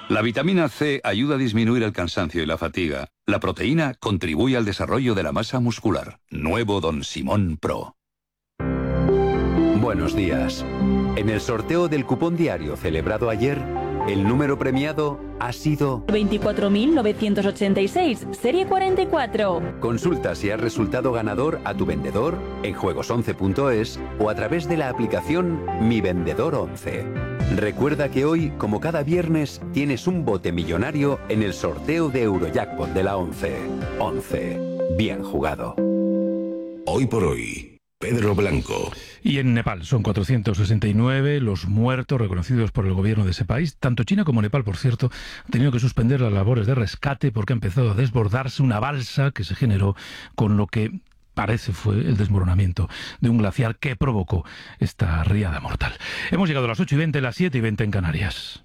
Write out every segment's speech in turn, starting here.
La vitamina C ayuda a disminuir el cansancio y la fatiga. La proteína contribuye al desarrollo de la masa muscular. Nuevo Don Simón Pro. Buenos días. En el sorteo del cupón diario celebrado ayer, el número premiado ha sido 24.986, serie 44. Consulta si has resultado ganador a tu vendedor en juegos11.es o a través de la aplicación Mi Vendedor 11. Recuerda que hoy, como cada viernes, tienes un bote millonario en el sorteo de Eurojackpot de la 11. 11. Bien jugado. Hoy por hoy, Pedro Blanco. Y en Nepal son 469 los muertos reconocidos por el gobierno de ese país. Tanto China como Nepal, por cierto, han tenido que suspender las labores de rescate porque ha empezado a desbordarse una balsa que se generó con lo que parece fue el desmoronamiento de un glaciar que provocó esta riada mortal. Hemos llegado a las 8:20, las 7:20 en Canarias.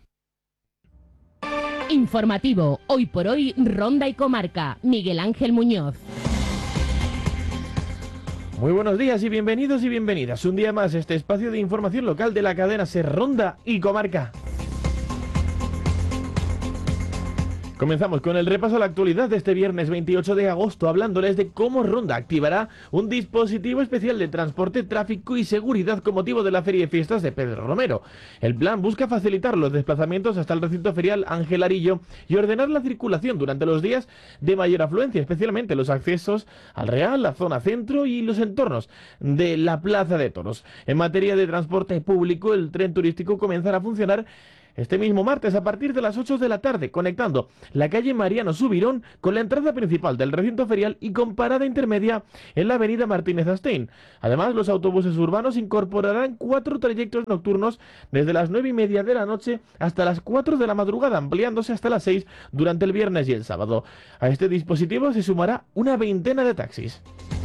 Informativo, hoy por hoy, Ronda y Comarca. Miguel Ángel Muñoz. Muy buenos días y bienvenidos y bienvenidas. Un día más este espacio de información local de la cadena SER Ronda y Comarca. Comenzamos con el repaso a la actualidad de este viernes 28 de agosto, hablándoles de cómo Ronda activará un dispositivo especial de transporte, tráfico y seguridad con motivo de la Feria y Fiestas de Pedro Romero. El plan busca facilitar los desplazamientos hasta el recinto ferial Ángel Arillo y ordenar la circulación durante los días de mayor afluencia, especialmente los accesos al Real, la zona centro y los entornos de la Plaza de Toros. En materia de transporte público, el tren turístico comenzará a funcionar este mismo martes a partir de las 8 de la tarde, conectando la calle Mariano Subirón con la entrada principal del recinto ferial y con parada intermedia en la avenida Martínez Astein. Además, los autobuses urbanos incorporarán 4 trayectos nocturnos desde las 9:30 de la noche hasta las 4 de la madrugada, ampliándose hasta las 6 durante el viernes y el sábado. A este dispositivo se sumará una veintena de taxis.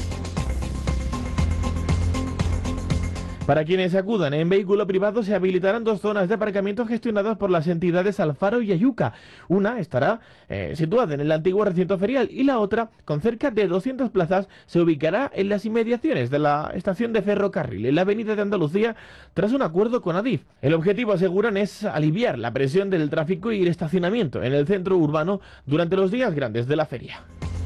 Para quienes acudan en vehículo privado se habilitarán 2 zonas de aparcamiento gestionadas por las entidades Alfaro y Ayuca. Una estará situada en el antiguo recinto ferial y la otra, con cerca de 200 plazas, se ubicará en las inmediaciones de la estación de ferrocarril en la avenida de Andalucía tras un acuerdo con Adif. El objetivo, aseguran, es aliviar la presión del tráfico y el estacionamiento en el centro urbano durante los días grandes de la feria.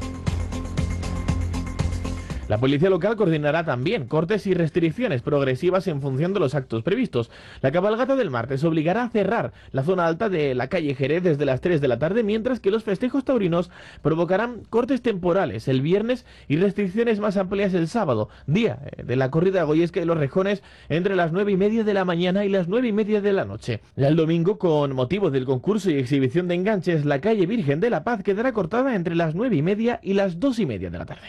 La policía local coordinará también cortes y restricciones progresivas en función de los actos previstos. La cabalgata del martes obligará a cerrar la zona alta de la calle Jerez desde las 3 de la tarde, mientras que los festejos taurinos provocarán cortes temporales el viernes y restricciones más amplias el sábado, día de la corrida goyesca de los Rejones, entre las 9:30 de la mañana y las 9:30 de la noche. Ya el domingo, con motivo del concurso y exhibición de enganches, la calle Virgen de la Paz quedará cortada entre las 9:30 y las 2:30 de la tarde.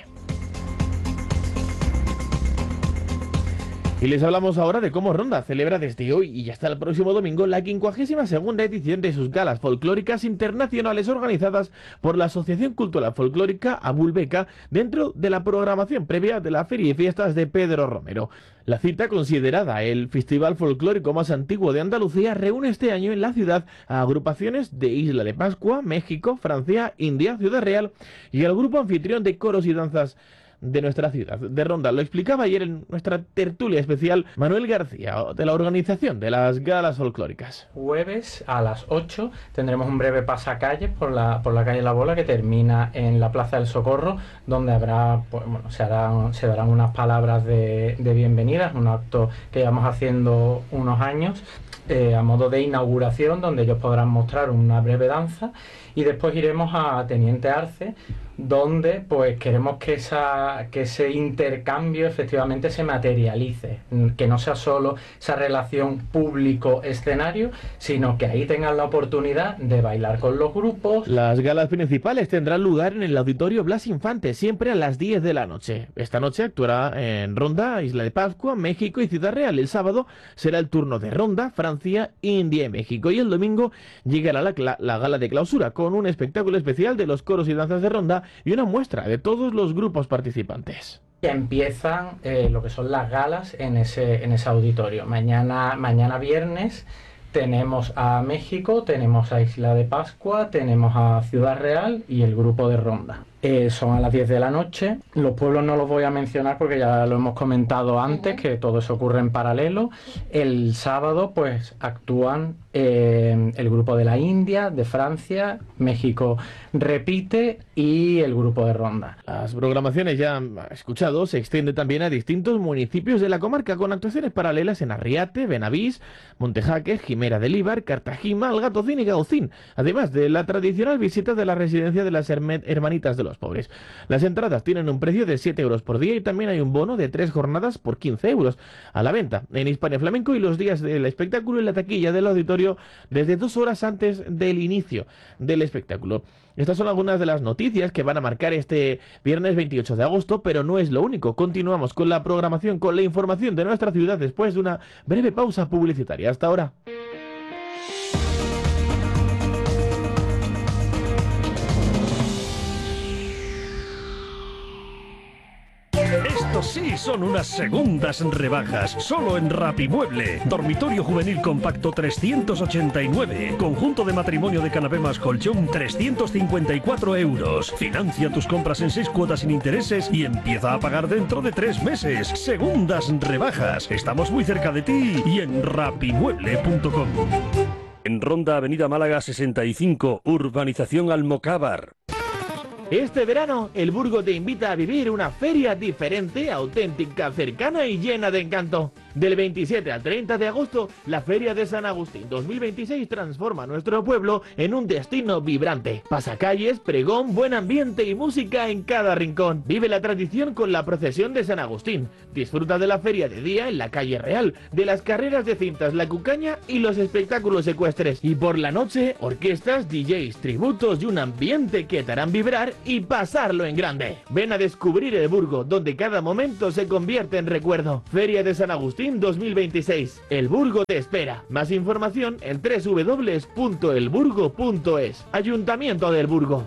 Y les hablamos ahora de cómo Ronda celebra desde hoy y hasta el próximo domingo la 52ª edición de sus galas folclóricas internacionales organizadas por la Asociación Cultural Folclórica Abulbeca dentro de la programación previa de la Feria y Fiestas de Pedro Romero. La cita, considerada el festival folclórico más antiguo de Andalucía, reúne este año en la ciudad a agrupaciones de Isla de Pascua, México, Francia, India, Ciudad Real y el grupo anfitrión de coros y danzas de nuestra ciudad, de Ronda. Lo explicaba ayer en nuestra tertulia especial Manuel García, de la organización de las galas folclóricas. Jueves a las 8 tendremos un breve pasacalles por la calle La Bola, que termina en la Plaza del Socorro, donde habrá, se darán unas palabras de bienvenida, un acto que llevamos haciendo unos años, a modo de inauguración, donde ellos podrán mostrar una breve danza, y después iremos a Teniente Arce, donde pues queremos que ese intercambio efectivamente se materialice, que no sea solo esa relación público-escenario, sino que ahí tengan la oportunidad de bailar con los grupos. Las galas principales tendrán lugar en el Auditorio Blas Infante, siempre a las 10 de la noche. Esta noche actuará en Ronda, Isla de Pascua, México y Ciudad Real. El sábado será el turno de Ronda, Francia, India y México. Y el domingo llegará la gala de clausura, con un espectáculo especial de los coros y danzas de Ronda y una muestra de todos los grupos participantes. Ya empiezan lo que son las galas en ese auditorio. Mañana viernes tenemos a México, tenemos a Isla de Pascua, tenemos a Ciudad Real y el grupo de Ronda. Son a las 10 de la noche. Los pueblos no los voy a mencionar porque ya lo hemos comentado antes, que todo eso ocurre en paralelo. El sábado pues actúan el grupo de la India, de Francia, México repite y el grupo de Ronda. Las programaciones ya escuchado se extiende también a distintos municipios de la comarca con actuaciones paralelas en Arriate, Benavís, Montejaque, Jimera del Íbar, Cartagima, Algatocín y Gaucín, además de la tradicional visita de la residencia de las Hermanitas de los Pobres. Las entradas tienen un precio de 7 euros por día y también hay un bono de 3 jornadas por 15 euros a la venta en Hispania Flamenco y los días del espectáculo en la taquilla del auditorio desde 2 horas antes del inicio del espectáculo. Estas son algunas de las noticias que van a marcar este viernes 28 de agosto, pero no es lo único. Continuamos con la programación, con la información de nuestra ciudad después de una breve pausa publicitaria. Hasta ahora. Estos sí son unas segundas rebajas, solo en Rapimueble. Dormitorio juvenil compacto 389. Conjunto de matrimonio de canapé más colchón 354 euros. Financia tus compras en 6 cuotas sin intereses y empieza a pagar dentro de 3 meses. Segundas rebajas. Estamos muy cerca de ti y en rapimueble.com. En Ronda, Avenida Málaga 65, Urbanización Almocávar. Este verano, el Burgo te invita a vivir una feria diferente, auténtica, cercana y llena de encanto. Del 27 al 30 de agosto, la Feria de San Agustín 2026 transforma nuestro pueblo en un destino vibrante. Pasacalles, pregón, buen ambiente y música en cada rincón. Vive la tradición con la procesión de San Agustín. Disfruta de la feria de día en la calle Real, de las carreras de cintas, la cucaña y los espectáculos ecuestres. Y por la noche, orquestas, DJs, tributos y un ambiente que te harán vibrar y pasarlo en grande. Ven a descubrir el Burgo, donde cada momento se convierte en recuerdo. Feria de San Agustín 2026. El Burgo te espera. Más información en www.elburgo.es. Ayuntamiento del Burgo.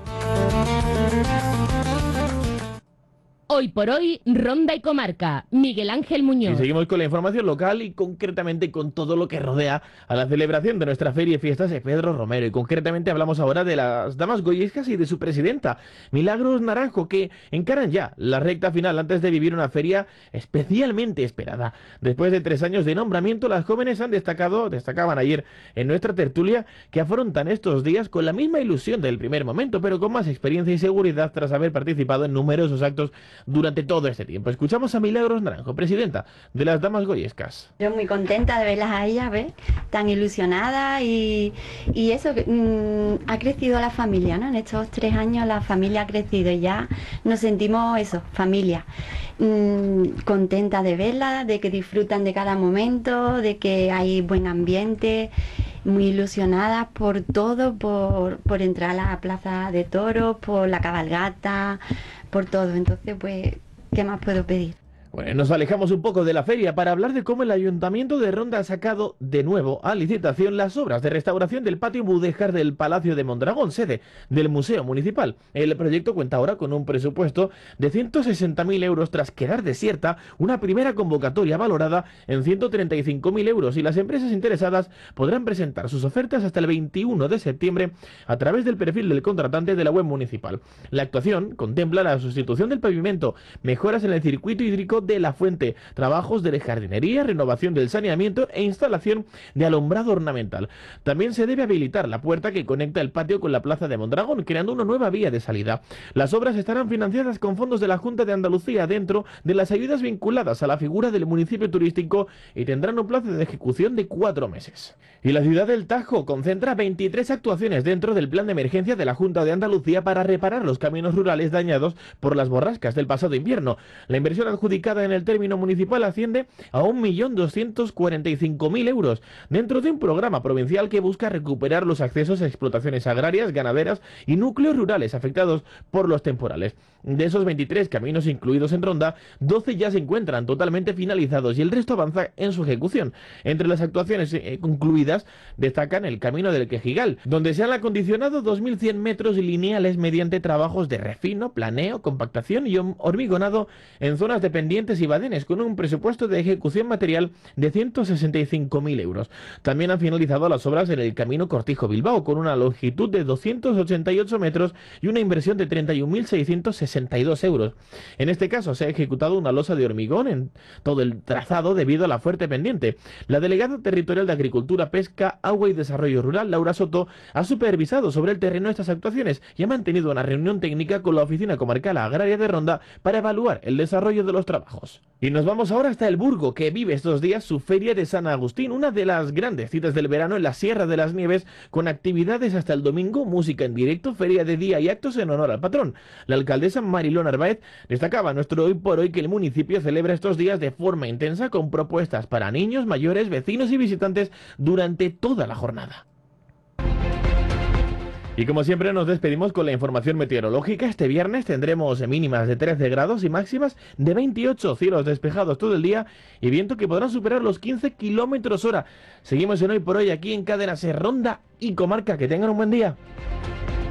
Hoy por hoy, Ronda y Comarca. Miguel Ángel Muñoz. Y seguimos con la información local y concretamente con todo lo que rodea a la celebración de nuestra Feria y Fiestas de Pedro Romero. Y concretamente hablamos ahora de las Damas Goyescas y de su presidenta, Milagros Naranjo, que encaran ya la recta final antes de vivir una feria especialmente esperada. Después de 3 años de nombramiento, las jóvenes destacaban ayer en nuestra tertulia que afrontan estos días con la misma ilusión del primer momento, pero con más experiencia y seguridad tras haber participado en numerosos actos durante todo este tiempo. Escuchamos a Milagros Naranjo, presidenta de las Damas Goyescas. Yo muy contenta de verlas a ellas, ¿ves? Tan ilusionadas y eso, ha crecido la familia, ¿no? En estos 3 años la familia ha crecido y ya nos sentimos eso, familia. Contenta de verlas, de que disfrutan de cada momento, de que hay buen ambiente, muy ilusionadas por todo, por entrar a la plaza de toros, por la cabalgata, por todo. Entonces, pues, ¿qué más puedo pedir? Bueno, nos alejamos un poco de la feria para hablar de cómo el Ayuntamiento de Ronda ha sacado de nuevo a licitación las obras de restauración del patio mudéjar del Palacio de Mondragón, sede del Museo Municipal. El proyecto cuenta ahora con un presupuesto de 160.000 euros tras quedar desierta una primera convocatoria valorada en 135.000 euros y las empresas interesadas podrán presentar sus ofertas hasta el 21 de septiembre a través del perfil del contratante de la web municipal. La actuación contempla la sustitución del pavimento, mejoras en el circuito hídrico de la fuente, trabajos de jardinería, renovación del saneamiento e instalación de alumbrado ornamental. También se debe habilitar la puerta que conecta el patio con la plaza de Mondragón, creando una nueva vía de salida. Las obras estarán financiadas con fondos de la Junta de Andalucía dentro de las ayudas vinculadas a la figura del municipio turístico y tendrán un plazo de ejecución de 4 meses. Y la ciudad del Tajo concentra 23 actuaciones dentro del plan de emergencia de la Junta de Andalucía para reparar los caminos rurales dañados por las borrascas del pasado invierno. La inversión adjudicada en el término municipal asciende a 1.245.000 euros dentro de un programa provincial que busca recuperar los accesos a explotaciones agrarias, ganaderas y núcleos rurales afectados por los temporales. De esos 23 caminos incluidos en Ronda, 12 ya se encuentran totalmente finalizados y el resto avanza en su ejecución. Entre las actuaciones concluidas destacan el camino del Quejigal, donde se han acondicionado 2.100 metros lineales mediante trabajos de refino, planeo, compactación y hormigonado en zonas dependientes pendientes y badenes, con un presupuesto de ejecución material de 165.000 euros. También han finalizado las obras en el Camino Cortijo-Bilbao, con una longitud de 288 metros y una inversión de 31.662 euros. En este caso se ha ejecutado una losa de hormigón en todo el trazado debido a la fuerte pendiente. La delegada territorial de Agricultura, Pesca, Agua y Desarrollo Rural, Laura Soto, ha supervisado sobre el terreno estas actuaciones y ha mantenido una reunión técnica con la Oficina Comarcal Agraria de Ronda para evaluar el desarrollo de los trabajos. Y nos vamos ahora hasta el Burgo, que vive estos días su Feria de San Agustín, una de las grandes citas del verano en la Sierra de las Nieves, con actividades hasta el domingo, música en directo, feria de día y actos en honor al patrón. La alcaldesa Mariló Narváez destacaba nuestro Hoy por Hoy que el municipio celebra estos días de forma intensa, con propuestas para niños, mayores, vecinos y visitantes durante toda la jornada. Y como siempre nos despedimos con la información meteorológica. Este viernes tendremos mínimas de 13 grados y máximas de 28, cielos despejados todo el día y viento que podrán superar los 15 kilómetros hora. Seguimos en Hoy por Hoy aquí en Cadena Ser, Ronda y Comarca. Que tengan un buen día.